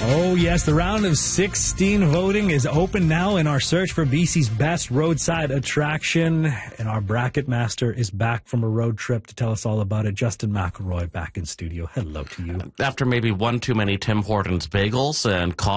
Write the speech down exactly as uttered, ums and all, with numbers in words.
Oh, yes, the round of sixteen voting is open now in our search for B C's best roadside attraction. And our bracket master is back from a road trip to tell us all about it. Justin McElroy back in studio. Hello to you. After maybe one too many Tim Hortons bagels and coffee.